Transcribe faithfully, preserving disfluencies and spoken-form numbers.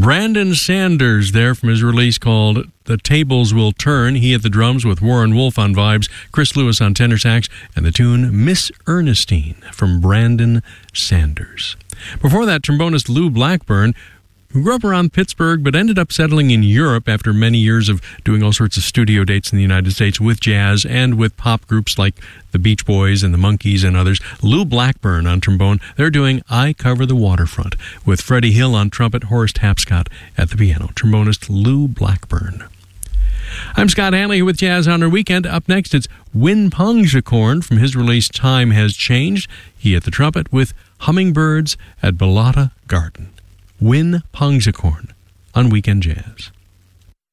Brandon Sanders there from his release called The Tables Will Turn. He at the drums with Warren Wolf on vibes, Chris Lewis on tenor sax, and the tune Miss Ernestine from Brandon Sanders. Before that, trombonist Lou Blackburn, who grew up around Pittsburgh but ended up settling in Europe after many years of doing all sorts of studio dates in the United States with jazz and with pop groups like the Beach Boys and the Monkees and others. Lou Blackburn on trombone. They're doing I Cover the Waterfront with Freddie Hill on trumpet, Horace Tapscott at the piano. Trombonist Lou Blackburn. I'm Scott Hanley with Jazz on Our Weekend. Up next, it's Win Pongsacorn from his release Time Has Changed. He at the trumpet with Hummingbirds at Balata Garden. Win Pongsacorn on Weekend Jazz.